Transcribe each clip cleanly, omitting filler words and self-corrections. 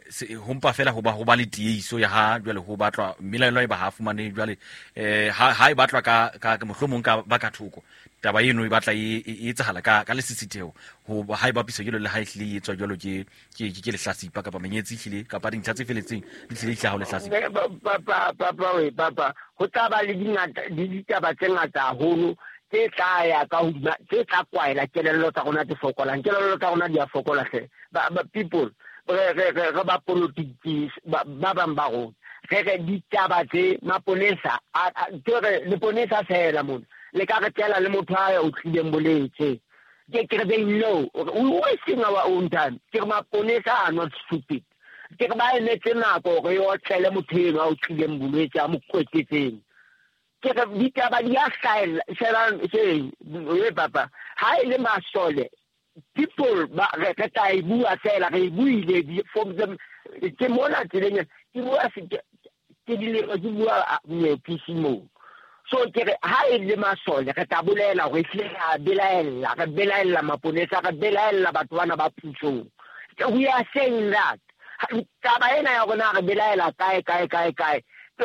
hompa fela ho ba le tieso ya ha jwale ho batlwa melaelo e ba ha fumane jwale ha e batlwa ka mohlomong ka ba ka thoko taba eno e batla e etsahala ka le sisitheo ho ha e bapiswa jwalo le ha ehlile e tswa jwalo ke lehlasipa kapa menyetsi hlile kapa dintlha tse feletseng di hlile hlaho lehlasipa papa ho taba le ditaba tse ngata haholo tse tla ka hodima tse tla kwaela kelello tsa rona tse fokolang kelello tsa rona di a fokola hle people re ba politics ba bang ba rona re ditaba tse maponesa le ponesa fela mona le ka re tela le motho a o tlileng boletse ke they know we wasting our own time ke maponesa are not stupid ke ba emetse nako re yo tlele motheng a o tlileng boletse a mo kwetetseng ke re ditaba di a hlaela we papa ha ile masole people ba re ka e bua fela re buile from them ke mona tseleng ke bua ke bua pisimo so ke re ha ile masole re tabolela re flela re belaela maponesa re belaela batho bana ba puso we are saying that taba ena ya rona re belaela kae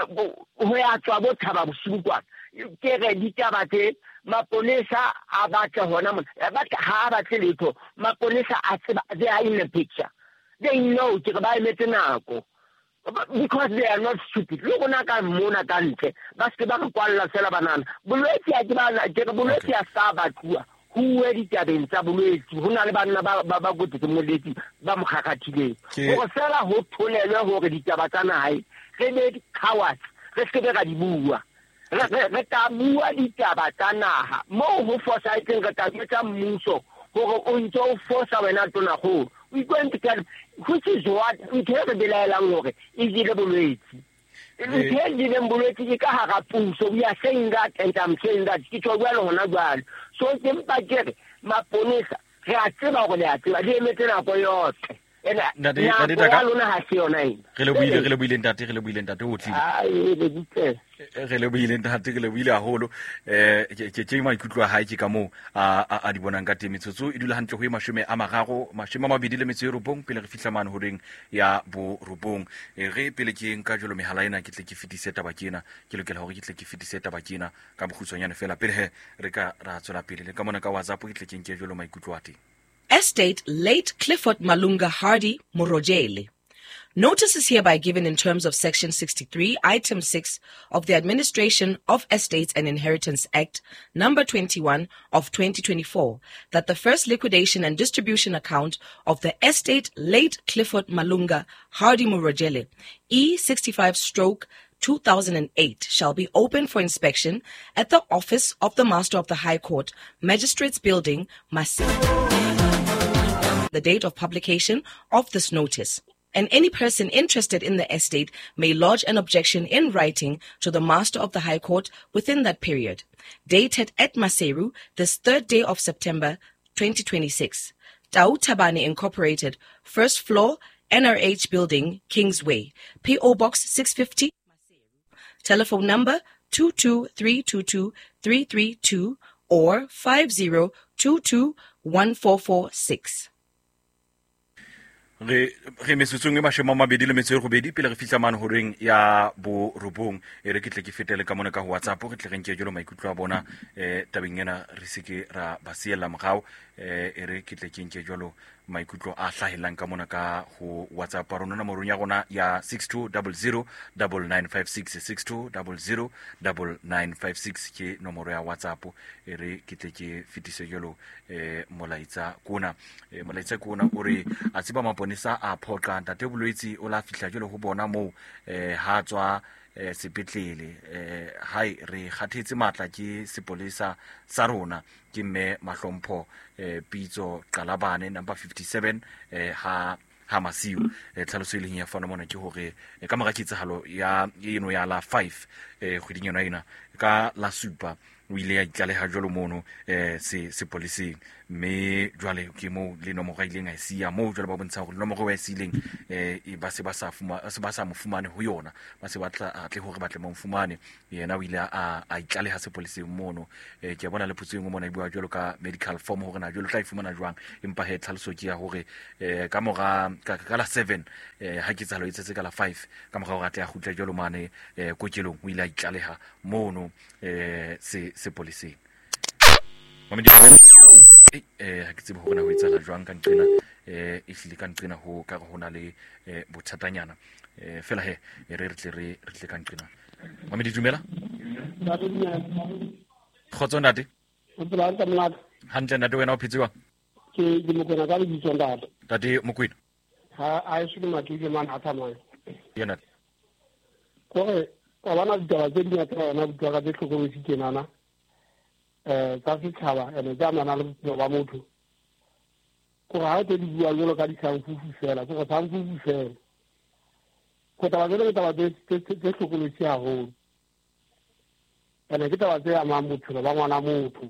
ho ya tswa bo thaba bosibu kwa ke re ditaba tse maponesa a batla hona mona ha ba tletho maponesa a they are in the picture they know ke ba emetse nako because they are not stupid lo bona ka mona ka ntle ba se ba kwalla sela banana bolwetsi a ke bana ke bolwetsi a sa ba tua ho ditabeng tsa bolwetsi ho na le bana ba gotse molletsi ba mokgakathileng go sela ho tholelwe hore ditaba tsa nae re be cowards re se be ga di bua re ta bua ditaba tsa naha mo ho forsaiteng re ta tsa mmuso gore o ntse forsa wena tona go we going to tell which is what we tell the belaelang hore is ile bolwetsi we tell the bolwetsi ke ka hara puso we are saying that and I'm saying that ke tlo bua le hona jwale so ke mpa ke maponesa re a tseba go le a tseba di emetse nako yotlhe re le buile ntate o tlile re le buile ntate re le buile haholo ke maikutlo a hae ke ka mo a di bonang ka temetsotso e dula hantle ho 29 pele re fihla mane ho reng ya bo robong re pele ke nka jolo mehala ena ke tle ke fitise taba kena ke lokela hore ke tle ke fitise taba kena ka bokhutswanyane fela pele re ka ra tswela pele le ka mona ka WhatsApp ke tle ke nke jolo maikutlo a teng. Estate late Clifford Malunga Hardy Morojele. Notice is hereby given in terms of Section 63, Item 6 of the Administration of Estates and Inheritance Act, Number 21 of 2024, that the first liquidation and distribution account of the estate late Clifford Malunga Hardy Morojele, E65/2008, shall be open for inspection at the Office of the Master of the High Court, Magistrates Building, Maseru. The date of publication of this notice, and any person interested in the estate may lodge an objection in writing to the Master of the High Court within that period. Dated at Maseru, this 3rd day of September 2026. Tau Tabane Incorporated, 1st floor, NRH Building, Kingsway, P.O. Box 650, Maseru. Telephone number 22322-332 or 5022-1446. re metsotsong e 22 pele re fihla mane ho reng ya bo robong re ke tle ke fetele ka mona ka WhatsApp re tle re nke jolo maikutlo a bona tabeng ena re seke ra ba siela mogao re ke tle ke nke jolo maikutlo a hlahelang ka mona ka ho WhatsApp rona na morong ya gona ya 62009956 62009956 ke nomoro ya WhatsApp re ke tle ke fitise jolo molaitsa kona o re a tseba maponesa a phoqa ntate bolwetsi o la fihla jolo ho bona mo ha tswa sepetlele hai re kgathetse matla ke sepolesa sa rona ke mme Mahlompho Pitso Qalabane number 57 ha Masiu tlhaloso ile ya fana mona ke hore ka mora kitsahalo ya eno ya la 5 kgweding yona ena ka la 7 o ile ya itlaleha jolo mono sepoleseng me jwale ke mo le nomoro ga ileng a sia mo jwale ba bontsha gore nomoro wa sileng ba se ba sa mo fumane ho yona ba se batla atle hore batle mo fumane yena o ile a itlale ha sepoleseng mono ke bona le putseng mo na bua jwalo ka medical form hore na jwalo tla e fumana jwang empa he tlhaloso ke ya hore ka mora ka la 7 ha ke tsalo itsetse ka la 5 ka mora hore a gutla jwalo mane kokelong o ile a itlaleha mono sepoleseng ha ke tsebe hore na ho etsala jwang ka nqena e hlile ka nqena ho ka hona le bothatanyana fela he re tle ka nqena Mamedi dumela khotso ntate hantle ntate wena o phetswa ke Mokwena ka lebitso ntate tate Mokwena a e shile matike man a tsamaya yena kore wa bana ditaba tse di ngata yona di tloga tse tlhokomeditseng nana tsa setšhaba ene tsa mana le bophelo ba motho gore ga tse di bua jalo ka ditlhangfufu fela ke go tlhangfufu fela go taba tsele ke taba tse tlhokolotse haholo ene ke taba tse amang bophelo ba ngwana motho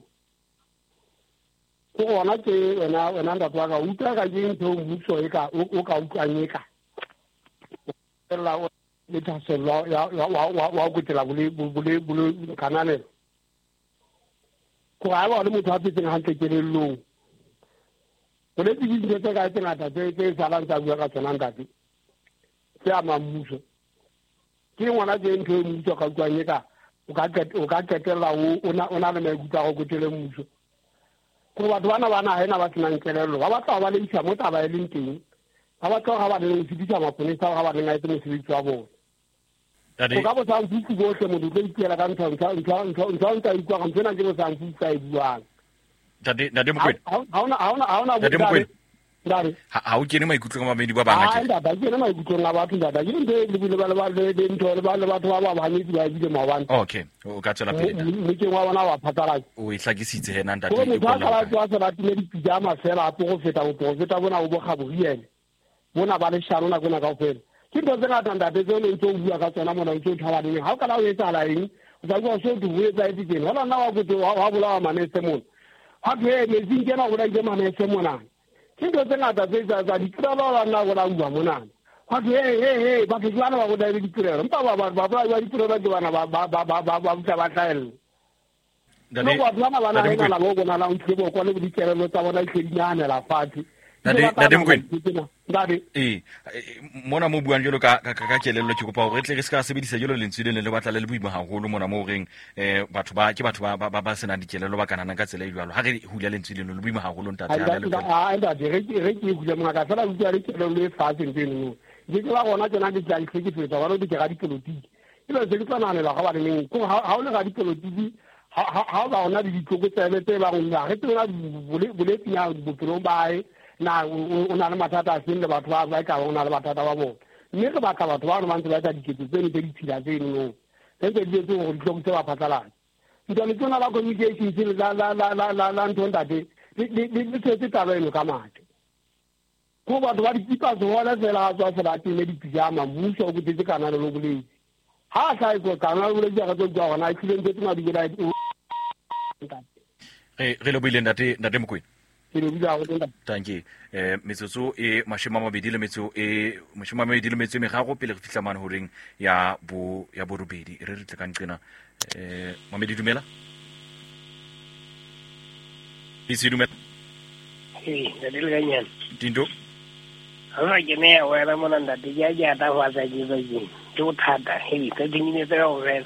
ko gona ke wena ntate wa ka utlwa ka ke ntho mmuso o ka utlwanyeka fela le thaselo wa kutela bole kananelo ko ga ba le motho a phetseng hantle kelellong go le tse tse ka tse ngata tse salang tsa bua ka tsona ntate tse ama mmuso ke ngwana ke ntho e mmuso ka utlwanyeka o ka qetella o na le maikutlo a go kutele mmuso ko batho bana hena ba tsenang kelello ba batla ba le isa mo taba e leng teng ba batla ga ba le go fitisa maponesa ga ba le ngaetse mo sebetsi wa bona o ka bo sa mfufu bohle mo dutse diela ka ntho ntsa ikwa ka ntena ke bo sa mfufu ka e buang ntate Mokwena haona ntate Mokwena ndare ha o kene maikutlo ka mabedi ba banga ke ndaba ke na maikutlo nga batho ndaba ke ntho le bile ba le ntho le batho ba ba hanyetsi ba ile mabane okay o ka tsela pele le ke wa bona wa phatala o e hlakisitse hena ntate e kolla ka tsa tsa batile di pijama fela a go feta bona o bo khaburiele bona ba le sharona gona ka ofela ke ntho tse ngata ntate tse le ntho bua ka tsona mona ntho thaba ding ha o kana o etsa la eng o tla go so du etsa e dikeng hola na wa go wa bula wa manese mona ha ke le zingena go la ke manese mona ke ntho tse ngata tse tsa ditirelo ba na go la bua mona ha ke he ba ke jwana ba go da ditirelo mpa ba ditirelo ke bana ba tlaela no ba bana hena la go bona la ntse bo kwa le ditirelo tsa bona ke dinyane la fati ntate Mokwena mona mo buang jalo ka kelello ke kopa hore tle re se ka sebedisa jalo lentswe le batla le boima haholo mona mo reng batho ba sena dikelello ba kanana ka tsela e jalo ha re hula lentswe le boima haholo ntate ha le ntate re ke hula mo ka fela bua re kelello le fatshe nteno ke ba gona tsena di tla ke fetsa ba re di ga dipolitiki ile se ke tsana la ga ba neng ko ha o le ga dipolitiki ha ba ona di ditlhokotsele tse ba ngwana re tsena bole tsinya bophelo bae na o na le mathata a seng le batho ba ka ona le mathata ba bona mme ke batla batho ba ba ntse ba tsa diketso tse di tshila tseno se di tse go ditlhokotse ba phatlalatsa ntone tsona la communication se la ntontate le tse taba eno ka mate ko batho ba dikipa zola fela a tswa fela tene di pijama mmuso o botse kana le boledi ha sa go kana le boledi ga tso gona a tlile ntse tsena di gela re lo bile ntate Mokwena thank you metsotso e mashomamabedi le metso meraro pele re fihla mane horeng ya borobedi re tle ka nqena Mamedi dumela isi dumela le le ganyana Tindo ha ke ne ya wela mona ndate ya ta fa tsa ke ke thata he ka dingine tsa go vela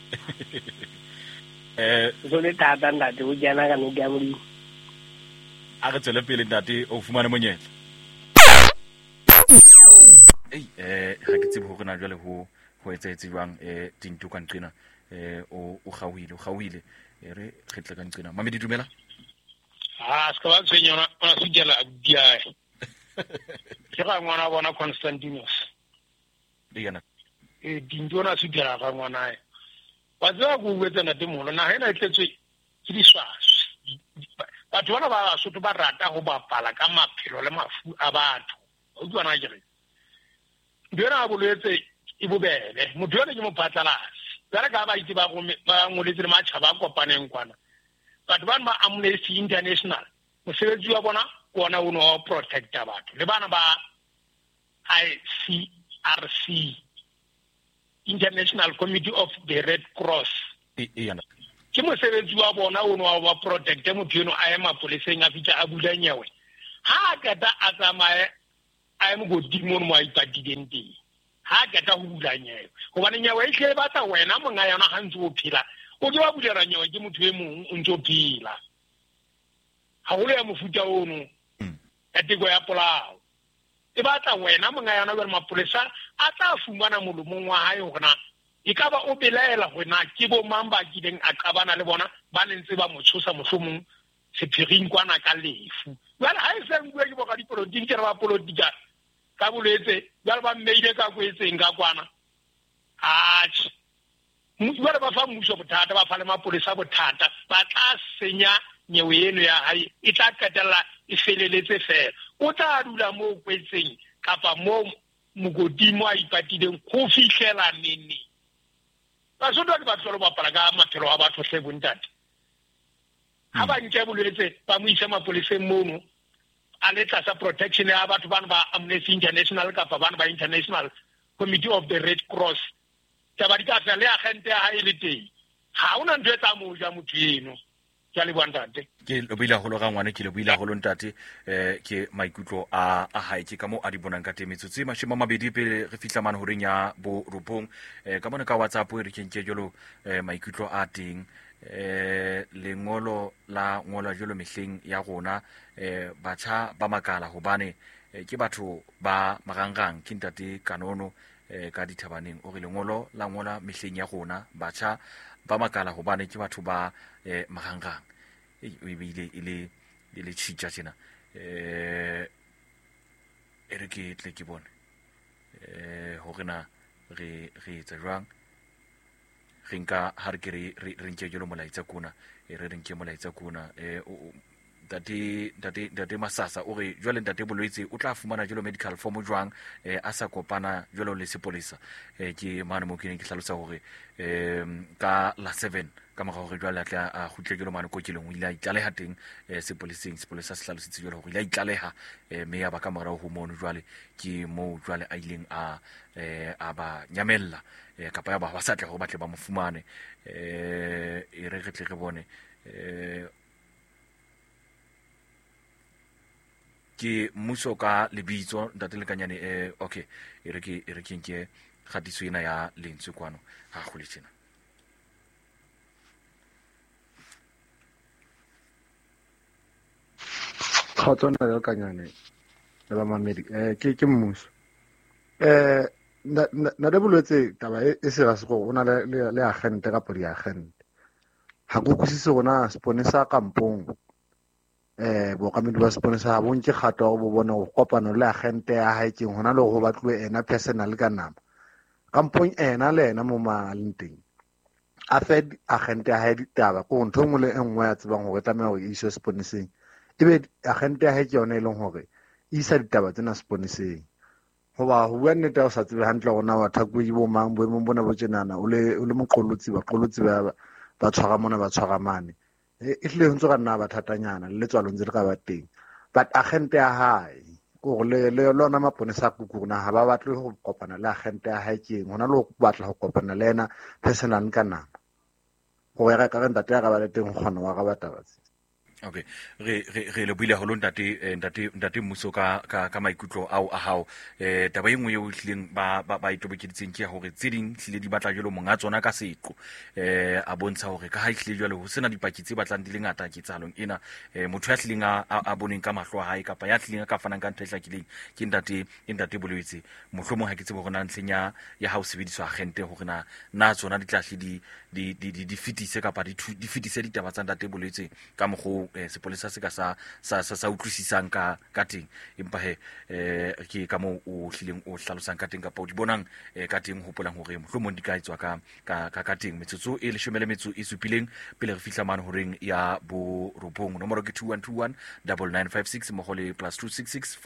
so le thata ndate o jana ka no ga muri a re tswele pele ntate o fumane monyetla ha ke tsebe hore na jwale ho etsetse jwang Tinto ka nqena o gawile re tle ka nqena Mamedi dumela ska ba tsenyona ona sugela dia ke ga ngwana bona Constantinos yana Tinto ona sugela ga ngwana e wa tswa go wetsa ntate moholo na hena tletswe ke diswaswa batho bana ba Sotho ba rata go bapala ka maphelo le mafu a batho o tswana ke re dira a boletse e bobele motho yone ke mo phatlalase tsara ka ba itse ba ngoletse le matšhaba a kopaneng kwana batho ba Amnesty International mosebetsi wa bona kona o no protecta batho le bana ba ICRC, International Committee of the Red Cross. Ke mosebetsi wa bona o no wa protecta motho eno a ema poliseng a fitla a bula nyewe ha kata a tsamaye a eme godimo mo a ipatileng teng ha kata go bula nyewe gobane nyewe e tle batla wena monga yona ga ntse o phela o ke ba bulera nyewe ke motho e mong o ntse o phela ha go le ya mofuta ono ya teko ya polao e batla wena monga yona ba mapolesa a tla fumana molomong wa hae gona e ka ba o belaela gona ke bo mamba kileng a qabana le bona ba nentse ba motshosa mohlomong sephiring kwana ka lefu jwale ha e seng bua ke bo ga dipolotiki ke ba politika ka boletse jwale ba mmeile ka kwetseng ka kwana jwale ba fa mmuso bothata ba fa le mapolesa bothata ba tla senya nyewe eno ya hae e tla qetella e feleletse fela o tla dula mo kwetseng kapa mo mogodimo a ipatileng go fihlela nene ba sodo ba tsolo ba pala ka maphelo a batho se bontate ha ba nke boletse ba mo isa mapoleseng mono a le tlasa protection ya batho bana ba Amnesty International kapa bana ba International Committee of the Red Cross ka ba di ka fela le agente ya hae le teng ha ona ntwe tsa mo ja motho eno ke le bontate ke lo bila go loga ngwane ke le bila go lontate ke maikutlo a hae ke ka mo a di bonang ka temetso tse mashima mabedi pele re fitla mane ho renya bo rupong ka mona ka WhatsApp re ke jolo maikutlo a teng lengolo la ngola jolo mehleng ya rona batjha ba makala hobane ke batho ba marangrang ke ntate kanono ka dithabaneng o re lengolo la ngola mehleng ya rona batjha ba makala hobane ke batho ba marangrang o ibile ile tshitja tsena e re ke tle ke bone ho rena re etsa jwang re nka ha re ke re nke jelo molaitsa kuna re renke molaitsa kuna date masasa o re jwale ntate bolwetse o tla fumana jelo medical form jwang a sa kopana jelo le sepolesa ke mane mo ke ne ke hlalosa hore ka la 7 ka moga gore jwale tla a khutle jelo mane ko ke leng o ile a itlaleha teng sepoleseng sepolesa se hlalositse jelo gore ile a itlaleha me ya ba ka mora ho mono jwale ke mo jwale a ileng a ba nyamella kapa ya ba sa tla go batle ba mo fumane e re tle re bone ke muso ka lebitso ntate le kanyane okay e re ke nke gatiso ena ya lentswe kwano ha go le tsena khatsona le kanyane le ba mamedi ke mmuso na le bolwetse taba e se ga se go ona le agente ka podi agente ha go kusise gona sponesa kampong bokamedi ba sponesa bo nke kgato go bona go kopana le agente ya haekeng hona le go batlwe ena personal ka nama kampong ena le ena mo malenteng a fed agente ya hae ditaba go ntho ngwe le engwe ya tsebang go tlamela go iso sponeseng ebe agente ya hae ke yone e leng gore isa ditaba tsena sponeseng hoba ho bua nnete o sa tsebe hantle gona wa thakwe bo mang boemong bona bo tsenana o le moqolotsi ba tshwara mona ba tshwara mane e tle ho ntse ka nna ba thatanyana le tswalong tse le ka ba teng but agente ya hae go le lona maponesa kukuna ha ba batle go kopana le agente ya hae keng hona le go batla go kopana le ena personal ka nama go ya ka ntate ya ga ba le teng gona wa ga batabatsi okay re le buile ho ntate mmuso ka maikutlo ao a hao taba engwe yo hlileng ba itobekeditseng ke hore tseding hlile di batla jelo monga tsona ka setlo a bontsha hore ka ha hlile jalo ho sena dipaki tse batlang di le ngata ke tsalong ena motho ya hlileng a boneng ka mahlo a hae kapa ya hlileng ka fanang ka ntletla kileng ke ntate bolwetse mohlomong ha ke tsebe hore na ntleng ya ha o sebediswa agente hore na tsona di tlahle di fitise kapa di fitise ditaba tsa ntate bolwetse ka mogo sepolesa se ka sa utlwisisang ka teng empa ke ka mo o hlileng o hlalosang ka teng kapa o di bonang ka teng hopolang hore mohlomong di ka etswa ka teng metsotso e 17 pele re fihla mane horeng ya bo robong nomoro ke 2121 9956 mo gole +266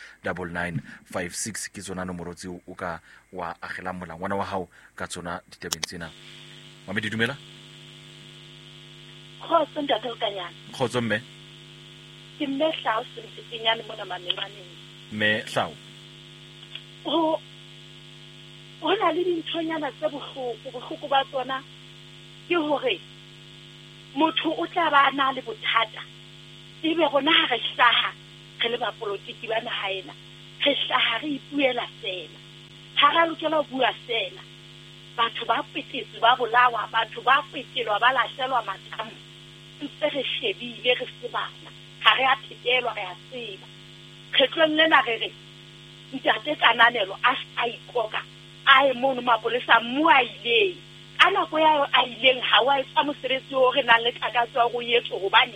59956 ke tsona nomoro tseo o ka wa agela mola ngwana wa hao ka tsona ditabeng tsena Mamedi dumela Khotso ntate o kanyana. Khotso mme. ke mme Hlao Sempetenyane mona Mamemaneng. me Hlao Ho na le dinthonyana tse bohloko ba tsona ke hore motho o tla ba na le bothata ebe rona ha re hlaha re le ba politiki ba naha ena re hlaha re ipuela sena ha ra lokela ho bua sena batho ba petetswe ba bolawa batho ba petelwa ba lahlehelwa matamo ntse re shebile re sebana ha re a phetelwa re a tseba kgetlong lena re ntate Kananelo a ikoka a e mono mapolesa mo a ile a nako ya a ileng ha wa etsa mosebetsi o re nang le takatso go yetso gobane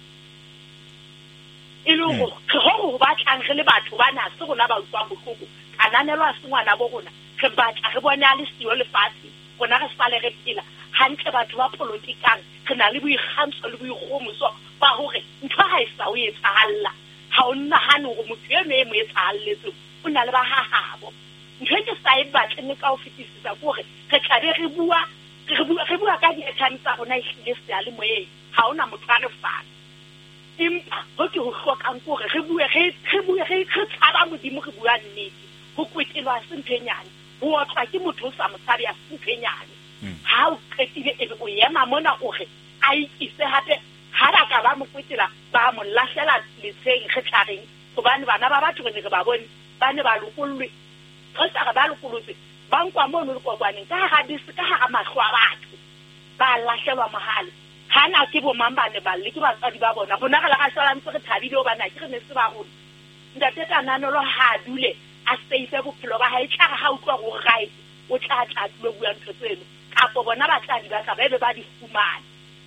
e le go batlang re le batho bana se gona ba utlwa bohloko Kananelo a sengwana bo gona re batla re bona le siyo lefatshe gona re sale re phela hantle batho ba politikang re na le boikgantsho le boikgomoso ba hore ntho ha e sa o etsahalla ha o nahane hore motho e mo etsahalletse o na le ba hahabo ntho ke sa e batle ne ka o fetisisa gore re tlabe re bua ka di-airtime tsa rona e hlile seale moyeng ha ona motho a re fana empa ho ke ho hlokang gore re tshaba modimo re bua nnete ho kwetelwa se ntho e nyane ho otlwa ke motho o sa motshabe ya se ntho e nyane ha o qetile ebe o yema mona gore a ikise hape ha ba ka ba mo kwetela ba mo lahlela letsheng kgetlareng hobane bana ba batho re ne re ba bone ba ne ba lokollwe ho sa ga ba lokolotse ba nkwa mono le kokwaneng ka ha dise ka ha mahlo a batho ba lahlewa mahale hana ke bo mambane ba le ke batswadi ba bona bona ga la ga sala ntse re thabile o bana ke re ne se ba rona ntate Kananelo ha dule a seife bophelo ba hae tla ha utlwa go right o tla tlo bua ntho tseno kapo bona ba tla di batla ba be ba di fumana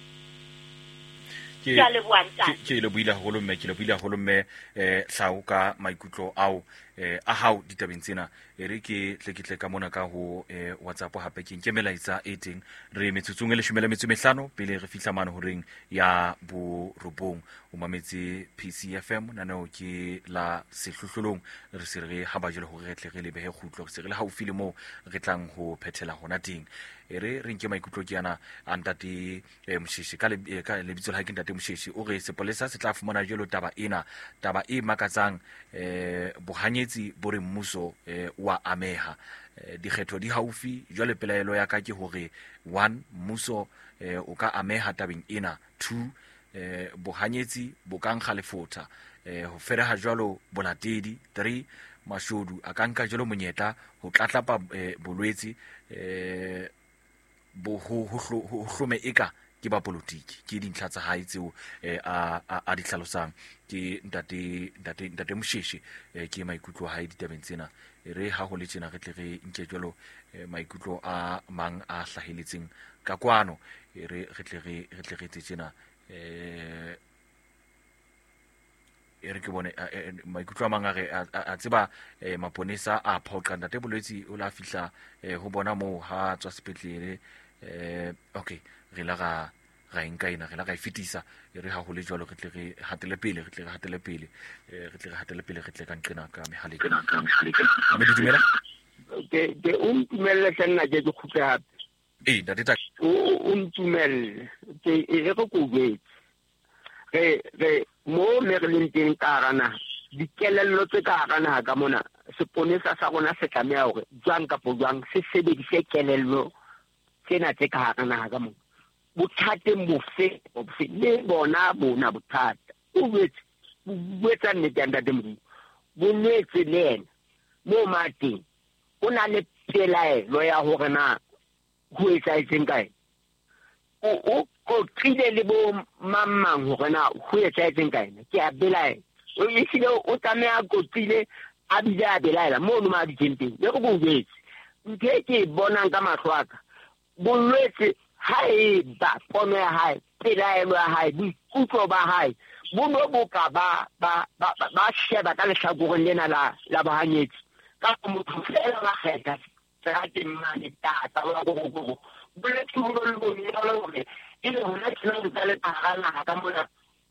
ke le buile haholo mme Hlao ka maikutlo ao a hao ditabeng tsena re ke tle ka mona ka ho WhatsApp hape ke nke melaetsa e teng re metsotsong e 15 pele re fihla mane horeng ya bo robong o mametse PCFM nanao ke la sehlohlolong re se re ha ba jole hore re tle re lebe he khutlo se re le haufi le mo re tlang ho phethela hona teng re nke maikutlo ke yana antate Moshishi ka lebitso la ke ntate Moshishi o re sepolesa se tla fumana jelo taba e makatsang bohanyetsi bo re mmuso wa ameha dikgetho di haufi jwale pelaelo ya ka ke hore 1 mmuso o ka ameha tabeng ena 2 bohanyetsi bo ka nkga lefotha ho fereha jwalo bolatedi 3 mashodu a ka nka jwalo monyetla ho tlatlapa bolwetsi bo ho hlome eka ke ba politiki ke dintlha tsa hae tseo a di hlalosang ke ntate Moshishi ke maikutlo hae ditabeng tsena re ha ho le tsena re tle re nke jwalo maikutlo a mang a hlaheletseng ka kwano re tle re tsena re ke bone maikutlo a mang a tseba maponesa a phoqa ntate bolwetsi o la fihla ho bona mo ha tswa sepetlele okay re la ga enkaina re la ga fitisa re ha ho le jwalo re tle re hatele pele re tle ka nqena ka mehale mme di dumela ke umtumelle tsenna ke khutla hape ntate ta umtumelle ke e go go re mo me re leng teng ka rana dikelello tse ka rana ka mona seponesa sa rona se tlamea hore jwang ka jwang se sebedise kelello tsena tse ka rana ka mona bothateng bofe le bona bothata o wetsa nnetanda demong bonetse le ena mo mateng o na le pelaelo ya hore na ho etsahetseng kae o tlile le bo mamang hore na ho etsahetseng kae ke a belaela o isile o tsamaya go tlile a bila belaela mo no ma di tenteng le go bobetse nke ke bonang ka mahlwaka bolwetse haeba pono ya hae pelaelo ya hae boikutlo ba hae bo ka ba sheba ka lehlakoreng lena la bahanyetsi ka motho fela ba kgetha tsa temane tata wa go boletse mo le go nna le ile hona tsena tsa le pagana ka mona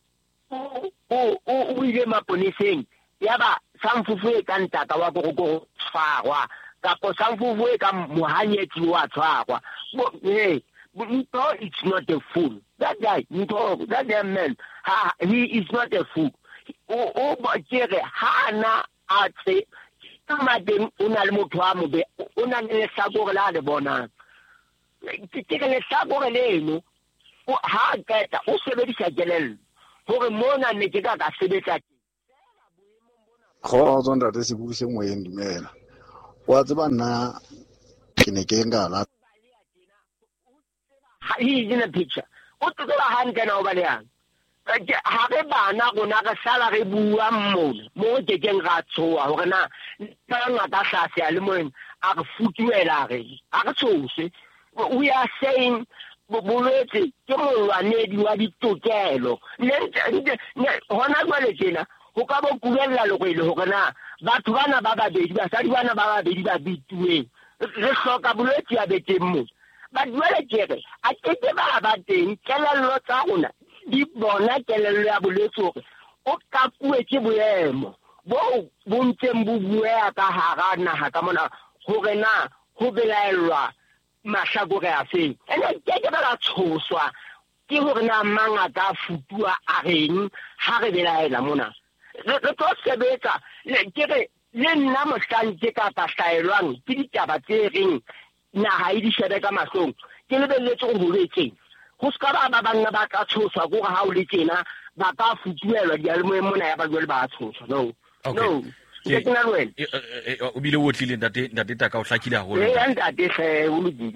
o ile maponeseng ya ba samfufu e ka ntata wa go tshwarwa kapo samfufu e ka mohanyetsi wa tshwarwa Nto is not a fool. That guy, that damn man, he is not a fool. o ke re hana a tse teng o na le motho a mobe o na le lesakore la le bonang ke le lesakore leno ha keta o sebedisa kelello hore mona ne ke ka sebetsa kgotso ntate se buse moyeng dumela wa tseba nna ke ne ke ngala he is in a picture o tsela hantle na o ba le yang ha re bana rona re sala re bua mmona mo ke keng ga tshoa hore na ba ngata hlase ya le moeng a re futuela re a re tshose we are saying bolwetse ke molwanedi wa ditokelo ne hona jwale tjena ho ka bo kulella le go ile hore na batho bana ba babedi basadi bana ba babedi ba bituweng re hloka bolwetse ya beteng mo ba duele kere a tete ba teng kelello tsa rona di bona kelello ya bolwetse hore o kapuwe ke boemo bo ntseng bo buea ka hara naha ka mona hore na ho belaelwa mahlakore a feng ene ke ba tshoswa ke hore na mangata a futua a reng ha re belaela mona re tlo sebetsa ke re le nna mohlanke ka pahlaelwang ke ditaba tse reng naha e di shebe ka mahlong ke lebelletse go boletseng go ska ba banga ba ka tshoswa go ha o le tjena ba ka futuelwa dialmoeng mona ya ba jwale ba tshoswa no ke na lwena o bile o tlile ntate ta ka o hlakile haholo ntate se o lokile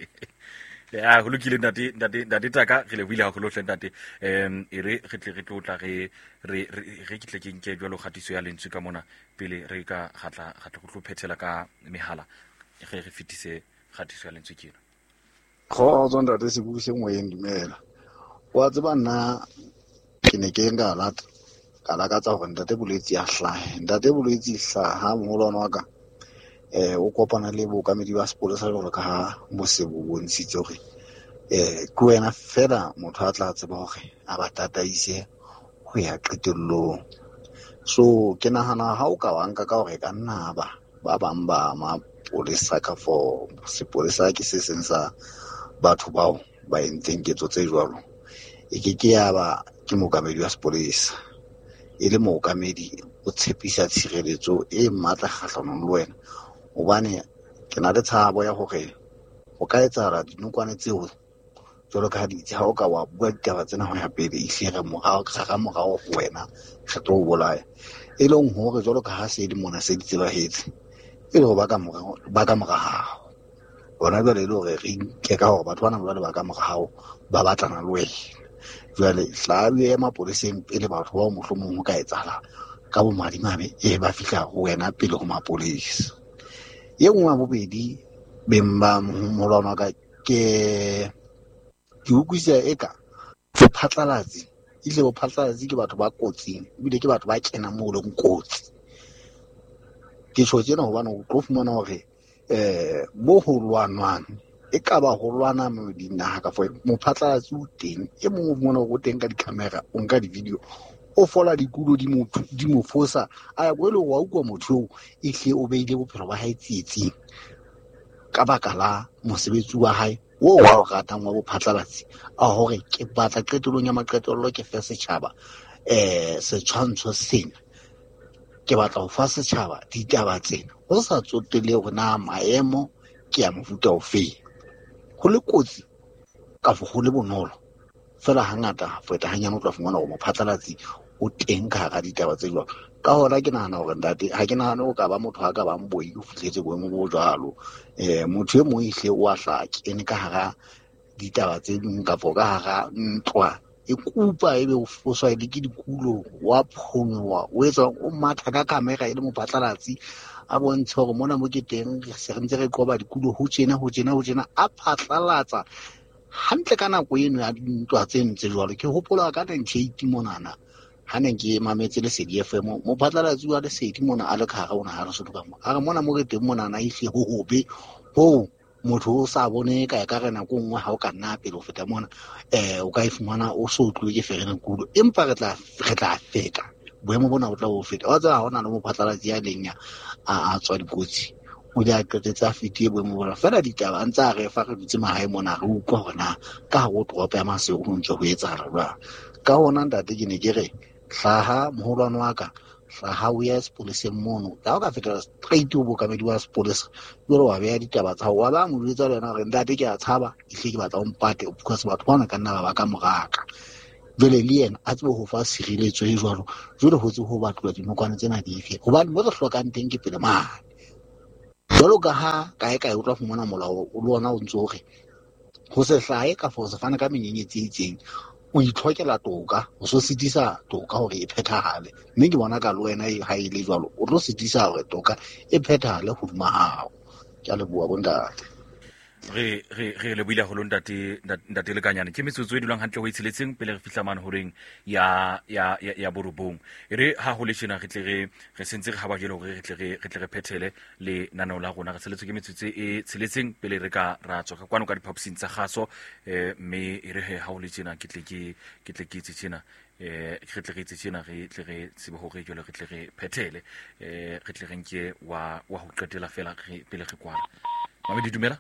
ya go lokile ntate ta ka re le buile haholo hle ntate e re re tlotla re kitle ke nke jwalo khatiso ya lentswe ka mona pele re ka gatla go tlophethela ka mehala ge re fitise khatiso ya lentswe kena kgotso ntate se buse moyeng dumela wa tseba nna ke ne ke ngala ka lakatsa gore ntate bolwetse ya hlahe ntate bolwetse hlaha mogolwana wa ka o kopana le bookamedi ba sepolesa le gore ka ha mose bo bontshitse gore ke wena fela motho a tla tseba gore a ba tataise go ya qetellong so ke nagana ha o ka wanka ka gore ka nna ba bang ba mapolesa ka for sepolesa ke se seng sa batho bao ba entseng ketso tse jwalo e ke ya ba ke mookamedi wa sepolesa e le mookamedi o tshepisa tshireletso e matla kgahlanong le wena hobane ke na le tshabo ya gore o ka etsala dinokwane tseo jwalo ka ditse ha o ka wa bua ditaba tsena ho ya pele e hlere morao ka morao go wena re tlo o bolaya e leng hore jwalo ka ha se di mona se di tsebahetse e le go ba ka morao bona jwale e le gore re ke ka gore batho bana ba le ba ka morao ba batlana le wena jwale hlabi ya mapoleseng pele batho ba mohlomong ho ka etsala ka bomadimabe ba fihla go wena pele go mapolesa ye nngwe bobedi bemba molwana ka ke ukwisa eka phatlalatsi ile bo phatlalatsi ke batho ba kotsing ebile ke batho ba kena mo le nkotsi ke tshotse na hobane o tlo fumana hore mo ho lwanwang e ka ba ho lwana mo dinaha ka fo mo phatlalatsi o teng e mongwe mona go teng ka di-camera o nka di-video o fola dikulo di mo fosa a ya go ile wa ukwa motho e hle o beile bophelo ba hae tsietsing ka baka la mosebetsi wa hae wo wa o ratang wa bophatlalatsi a hore ke batla qetellong ya maqetello ke fe setjhaba setshwantsho sena ke batla go fa setjhaba ditaba tsena go sa tsotele go na maemo ke ya mofuta o fe go le kotsi ka fo go le bonolo fela hangata feta hanyane o tla fumana go mophatlalatsi o teng ka ga ditaba tse jwalo ka hona ke nahana gore ntate ha ke nahane o ka ba motho a ka bang boi o fitlhetse boemo bo jalo motho e mong ihle o a hla kene ka ga ditaba tse ding ka fo ka ga ntwa e kupa ebe o foswa ile ke dikulo wa phonwa o etsa o matha ka kamera ile mophatlalatsi a bontshe gore mona mo ke teng re se ntse re qoba dikulo ho tjena a phatlalatsa hantle ka nako eno ya dintwa tse ntse jwalo ke hopola ka 98 monana ha ne ke mametse le Lesedi FM mo phatlalatsi wa Lesedi mona a le khaga ona ha re so ka mo a re mona mo ke teng mona na ihle ho hobe ho motho o sa bone ka ka rena go nngwe ha o ka nna pele o feta mona o ka ifumana o so tlwe ke ferena kulo empa re tla feta boemo bona o tla o feta o tsa hona le mo phatlalatsi ya lenya a tswa dikotsi o dia qetsetsa fiti boemo bona fela ditaba ntse re fa re dutse mahae mona re utlwa hona ka go toropo ya Masego o ntse go etsa rala ka hona ntate ke ne ke re hlaha moholwane wa ka hlaha o ya sepoleseng mono ka ka fetela straight o bokamedi wa sepolesa jwale wa beya ditaba tsa wa ba mo jwetsa le yena re ntate ke a tshaba ke batla o mpate because batho bana ka nna ba ka moraka jwale le yena a tsebe ho fa sireletso e jwalo jwale ho tse ho batla dinokwane tsena dife hobane mo re hlokang teng ke pele mane jwalo ka ha kae o tla fumana molao o le ona o ntse hore ho se hlahe ka for se fana ka menyenyetsi e itseng o itlhokela toka o so sitisa toka hore e phethahale mme ke bona ka le wena ha ile jwalo o tlo sitisa hore toka e phethahale hodima hao ke a leboha bontate re le buile go lo ntate le kanyane ke metsotso e dulang hantle go itsheletseng pele re fihla mane horeng ya borobong re ha go le tshena re tle re sentse re haba jelo gore re tle re phethele le nanao la rona re tseletswe ke metsotso e tsheletseng pele re ka ra tswa ka kwano ka diphaposing tsa gaso mme re ha go le tshena ke tle ke itse tshena re tle re itse tshena re tle re tsebe gore jelo re tle re phethele re tle re nke wa go qetela fela pele re kwana Mamedi dumela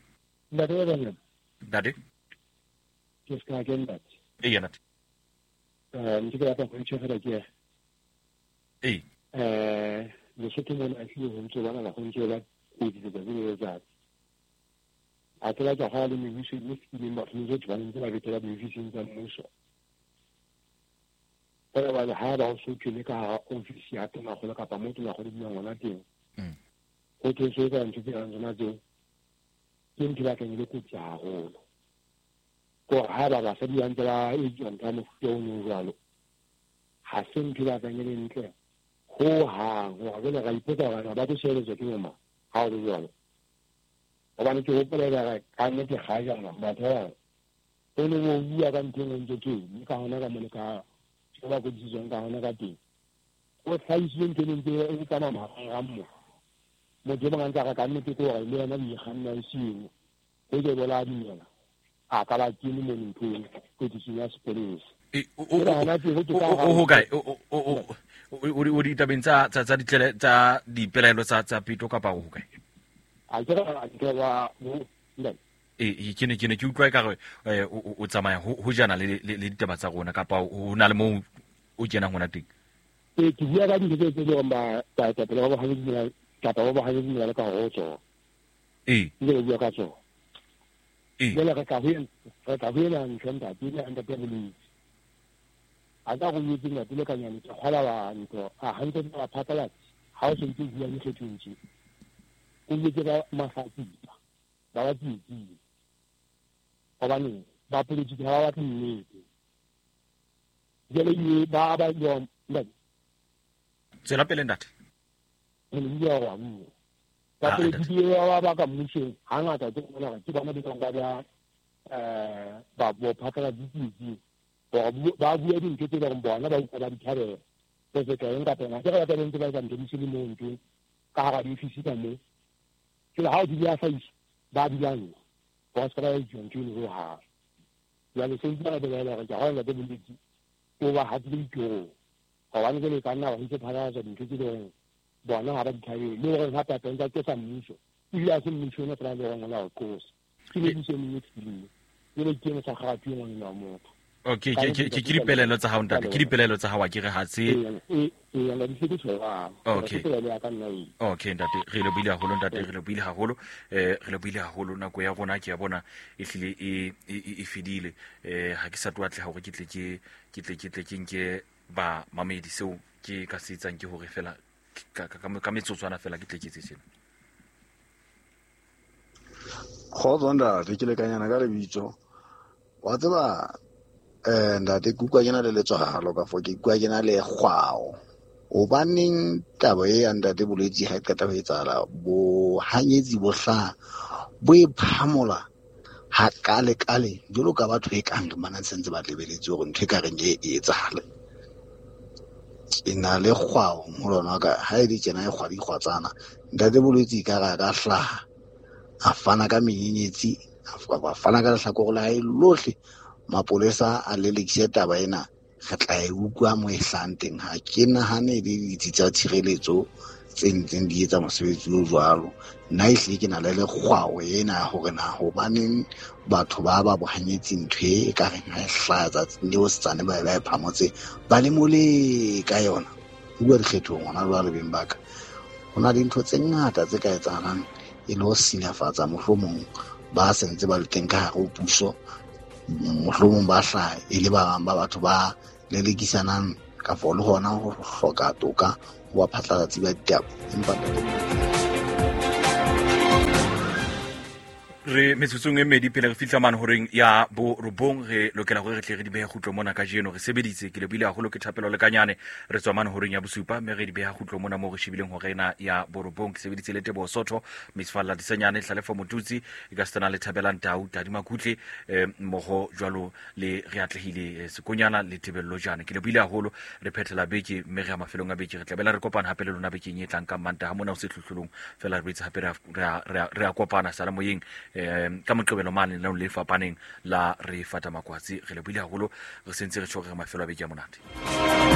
Daddy? Just again that. Hey, Nat. You got a picture of it, Hey. The second one I feel him to one of the hundred which is the video that. I feel like a hard in the issue with me, but you get one until I get up in vision and also. But I had also to make our office yet and a whole cup of motor holding on a thing. What is it and to be on another? Into like a little jar. Go have a Sabi and agent and of John has seen to that and in care. Who have whether I put on about the sales of humor. How do you? I wanted to open it like I make a high on but only we are going to do. You can't never make a good decision down negative. What has been doing there every time I'm Mojoman Takamiko, I learn and Hanna see who they will add me. I can't give me to British police. Guy, would it have been the Perelos at Pito Kapauke? I don't you crack with some Hujana Litabasagona Kapau, who Nalmo Ujana Honati. It's very difficult by the Cataloba having like also. You got so. Like a Cavian and Santa and the Beverly. I got using a Tilakan and Halawa and 100 Patalas, house in Tizia and Kitchin. We get out Masaki, Bawati, Ovani, Bapuli, Hawati, Jelly, Baba, your leg. Zelapelendat. In your but if you are about a mission, hang out at the Babu Patala DG, or Babu didn't get it on board, another carrier. There's a carrying up and I never got into like I'm getting into Kara, if you see them. So, how did you face Babu Young? Was courage and June Roha. You are the same kind of the whole of the village over had been go. Or I'm going to come now, he's a paraza and considering. Bona haven't carried no happened and that is unusual. You are some mission of our course. You will give us a hard feeling no more. Okay, Kiripele lots of hound, Kiripele lots of how I get a okay, that Relobila Holland, that Relobila Holo, Relobila Holo, Nagoya Bonaki Abona, if Fidile, Hakisatwat, how Kitli, Ba, Mamedi, so, Kasits and Johorifella. Kamitswana fela ke tleketseng Khozonda re ke le kanyana ka lebitso wa tseba ndate kukwa ke na le letswalo ka fo ke kukwa ke na le kgwao o baneng taba e ndate bolwetsi ha ka taba e tsala bo hanyetsi bo hla bo e phamola ha kale jolo ka batho e kang mana sentse ba lebeletse go nthe ka reng e etsala ina le kgwao mo lona ka ha e di tsena e kgwadi kgwatsana ndate bolwetsi ka ga ka hla a fana ka menyenyetsi a fana ka hlako la e lohle mapolesa a le lekise taba ena ga tla e ukwa mo e hlanteng ha ke nahane le ditsi tsa tshireletso tse ntseng di etsa mosebetsi o jwalo. Nna ehlile ke na le lekgwao ena hore na hobaneng batho ba bohanyetsi ntho e ka reng ha e hlaya tsatsing leo setsane ba e phamotse ba le mole ka yona. Ho bua dikgethong hona jwale beng ba ka, ho na le ntho tse ngata tse ka etsahalang e le ho silafatsa mohlomong ba sentse ba le teng ka hare ho puso, mohlomong ba hlaha e le ba bang ba batho ba lelekisanang ka fo le hona ho hloka toka ho ba phatlalatsi ba ditaba. Empa re metsotsong e mmedi pele re fihla mane horeng ya bo robong re lokela gore re tle re di beha khutlo mona ka jeno re sebeditse ke le bile haholo ke thapelo le kanyane re tswa mane horeng ya bosupa mme re di beha khutlo mona mo re shibileng ho rena ya bo robong ke sebeditse le Tebo Sotho Misfalla disenyane Hlalefo Motutsi e ka stana le Thabelang Tau Tadi Makutle moho jwalo le re atlehile sekonyana le Tebello jana ke le bile haholo re phethela beke mme re a mafelong a beke re tlabela re kopana hape le lona beke e tlang ka Mantaha mona o se tlhotlholong fela re itse hape re a kopana sala moyeng ka moqebelo mane la le fapaneng la re fata makwatsi re le bile haholo re sentse re tshogere mafelo a beke ya monate.